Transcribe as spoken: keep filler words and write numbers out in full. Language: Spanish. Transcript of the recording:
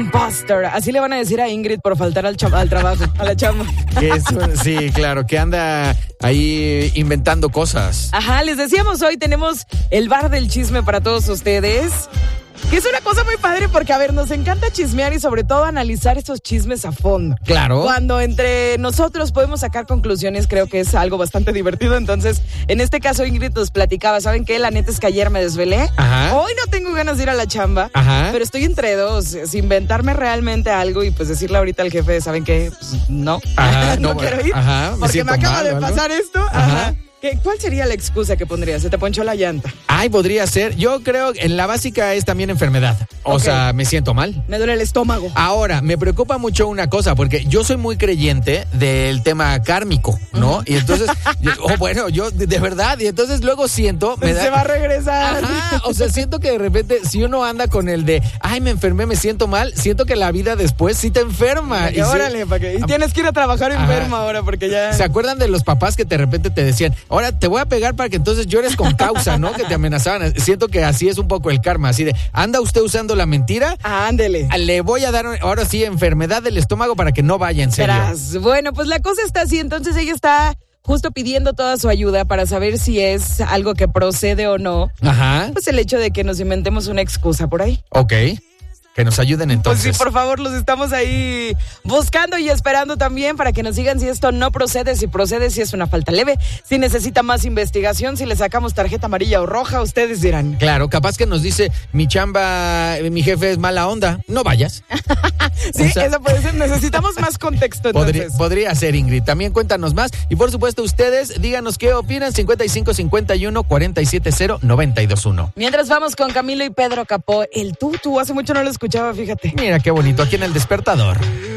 imposter. Así le van a decir a Ingrid por faltar al, cha- al trabajo, a la chamba. Que es, sí, claro, que anda ahí inventando cosas. Ajá, les decíamos hoy tenemos el bar del chisme para todos ustedes. Que es una cosa muy padre porque, a ver, nos encanta chismear y sobre todo analizar esos chismes a fondo. Claro. Cuando entre nosotros podemos sacar conclusiones, creo que es algo bastante divertido. Entonces, en este caso, Ingrid nos platicaba, ¿saben qué? La neta es que ayer me desvelé. Ajá. Hoy no tengo ganas de ir a la chamba. Ajá. Pero estoy entre dos, es inventarme realmente algo y pues decirle ahorita al jefe, ¿saben qué? Pues, no, Ajá, no, no, quiero ir. ajá, me porque me siento acaba mal, de ¿o algo? pasar esto. Ajá. Ajá. ¿Qué, ¿Cuál sería la excusa que pondrías? Se te ponchó la llanta. Ay, podría ser. Yo creo que en la básica es también enfermedad. O Ok. sea, me siento mal. Me duele el estómago. Ahora, me preocupa mucho una cosa, porque yo soy muy creyente del tema kármico, ¿no? Y entonces, yo- oh, bueno, yo de, de verdad, y entonces luego siento... Me da, Se va a regresar. Ajá, o sea, siento que de repente, si uno anda con el de, ay, me enfermé, me siento mal, siento que la vida después sí te enferma. Y Y sí- órale, ¿para qué? Y tienes que ir a trabajar Ajá. enfermo ahora porque ya... ¿Se acuerdan de los papás que de repente te decían, ahora te voy a pegar para que entonces llores con causa, ¿no? Que te amenazaban. Siento que así es un poco el karma, así de, anda usted usando la mentira, Ándele. le voy a dar ahora sí enfermedad del estómago para que no vaya en serio. Tras. Bueno, pues la cosa está así, entonces ella está justo pidiendo toda su ayuda para saber si es algo que procede o no. Ajá, Pues el hecho de que nos inventemos una excusa por ahí. ok. Que nos ayuden entonces. Pues sí, por favor, los estamos ahí buscando y esperando también para que nos digan si esto no procede, si procede, si es una falta leve, si necesita más investigación, si le sacamos tarjeta amarilla o roja, ustedes dirán. Claro, capaz que nos dice, mi chamba, mi jefe es mala onda, no vayas. Sí, O sea, eso puede ser. Necesitamos más contexto entonces. Podría, podría ser, Ingrid. También cuéntanos más. Y por supuesto, ustedes, díganos qué opinan. cincuenta y cinco cincuenta y uno cuarenta y siete cero noventa y dos uno. Mientras vamos con Camilo y Pedro Capó, el tutu, hace mucho no lo escuchaba, fíjate. Mira qué bonito, aquí en El Despertador.